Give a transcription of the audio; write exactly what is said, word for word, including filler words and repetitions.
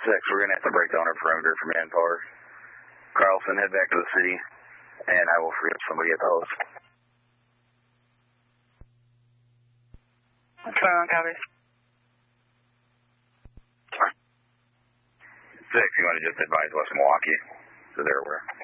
Six, we're going to have to break down our perimeter for manpower. Carlson, head back to the city, and I will free up somebody at the house. twenty-one copies. Six, you want to just advise West Milwaukee, so they're aware.